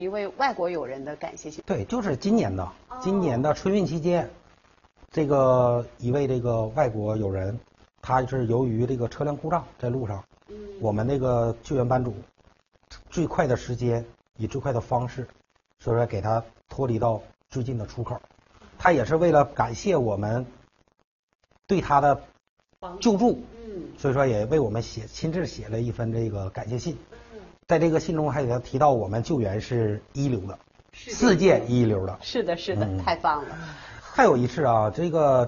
一位外国友人的感谢信。 对，就是今年的春运期间，这个一位这个外国友人，他是由于这个车辆故障在路上，我们那个救援班组最快的时间以最快的方式，所以说给他脱离到最近的出口。他也是为了感谢我们对他的救助，所以说也为我们亲自写了一份这个感谢信。在这个信中还给他提到我们救援是一流的，世界一流的。 是的，是的，太棒了。 还有一次啊，这个